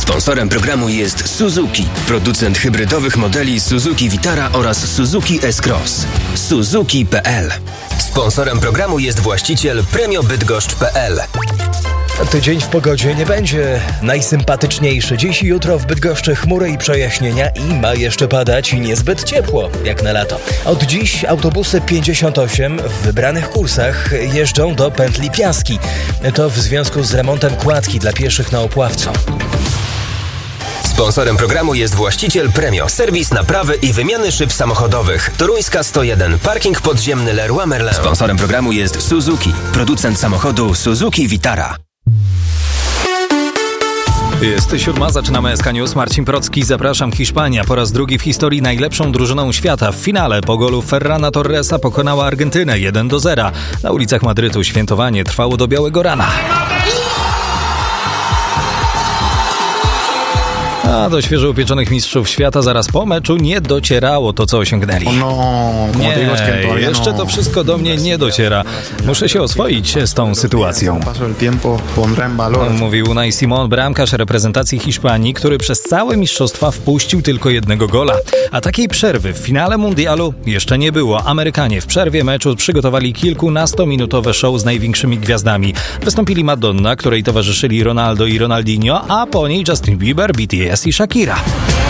Sponsorem programu jest Suzuki, producent hybrydowych modeli Suzuki Vitara oraz Suzuki S-Cross. Suzuki.pl. Sponsorem programu jest właściciel premiobydgoszcz.pl. Tydzień w pogodzie nie będzie najsympatyczniejszy. Dziś i jutro w Bydgoszczy chmury i przejaśnienia i ma jeszcze padać niezbyt ciepło, jak na lato. Od dziś autobusy 58 w wybranych kursach jeżdżą do pętli Piaski. To w związku z remontem kładki dla pieszych na Opławcu. Sponsorem programu jest właściciel Premio, serwis naprawy i wymiany szyb samochodowych. Toruńska 101, parking podziemny Leroy Merlin. Sponsorem programu jest Suzuki, producent samochodu Suzuki Vitara. Jest 7, zaczynamy SK News. Marcin Procki, zapraszam. Hiszpania po raz drugi w historii najlepszą drużyną świata. W finale po golu Ferrana Torresa pokonała Argentynę 1-0. Na ulicach Madrytu świętowanie trwało do białego rana. A do świeżo upieczonych mistrzów świata zaraz po meczu nie docierało to, co osiągnęli. Jeszcze to wszystko do mnie nie dociera. Muszę się oswoić z tą sytuacją. Mówił Unai Simón, bramkarz reprezentacji Hiszpanii, który przez całe mistrzostwa wpuścił tylko jednego gola. A takiej przerwy w finale mundialu jeszcze nie było. Amerykanie w przerwie meczu przygotowali kilkunastominutowe show z największymi gwiazdami. Wystąpili Madonna, której towarzyszyli Ronaldo i Ronaldinho, a po niej Justin Bieber, BTS i Shakira.